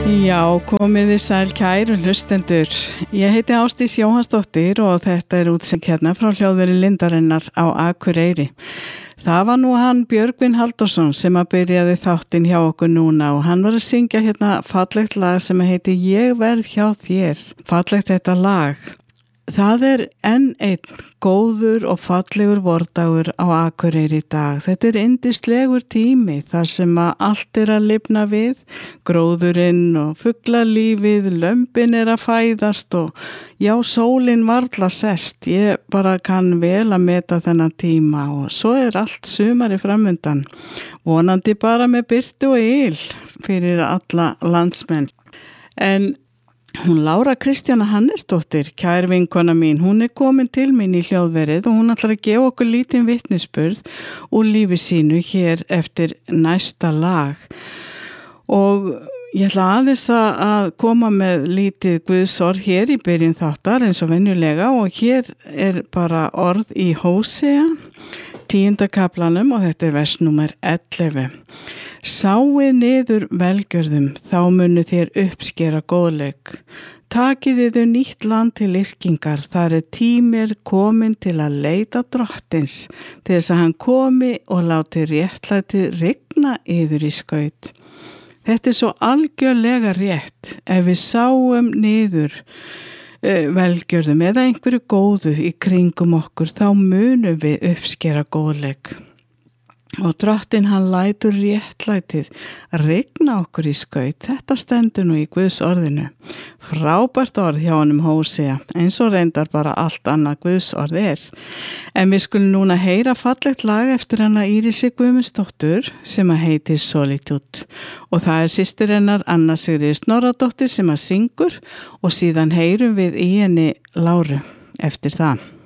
Já, komiði sæl kæru hlustendur. Ég heiti Ásdís Jóhannsdóttir og þetta útsending hérna frá hljóðveri Lindarinnar á Akureyri. Það var nú hann Björgvin Halldórsson sem byrjaði þáttinn hjá okkur núna og hann var að syngja hérna fallegt lag sem heiti Ég verð hjá þér. Fallegt þetta lag. Það enn einn góður og fallegur vordagur á Akureyri í dag. Þetta yndislegur tími þar sem allt að lifna við, gróðurinn og fuglalífið, lömbin að fæðast og já, sólin varla sest. Ég bara kann vel að meta þennan tíma og svo allt sumari framundan. Vonandi bara með birtu og yl fyrir alla landsmenn. En hún Lára Kristjana Hannesdóttir, kær vinkona mín, hún komin til mín í hljóðverið og hún ætlar að gefa okkur lítinn vitnisburð úr lífi sínu hér eftir næsta lag. Og ég ætla aðeins að koma með lítið Guðsorð hér í byrjun þáttar eins og venjulega og hér bara orð í Hósea, 10. kaplanum og þetta vers númer 11. Sáið niður velgjörðum, þá munu þér uppskera góðleik. Takið yður nýtt land til yrkingar, þar tímir komin til að leita drottins, til þess að hann komi og láti réttlætið rigna yður í skaut. Þetta svo algjörlega rétt, ef við sáum niður velgjörðum eða einhverju góðu í kringum okkur, þá munum við uppskera góðleik. Og drottinn hann lætur réttlætið rigna okkur í skaut. Þetta stendur nú í Guðs orðinu. Frábært orð hjá honum Hósea, eins og reyndar bara allt annað Guðs orð En við skulum núna heyra fallegt lag eftir hana Írisi Guðmundsdóttur sem heitir Solitude. Og það systir hennar Anna Sigríður Snorradóttir sem syngur og síðan heyrum við í henni Láru eftir það.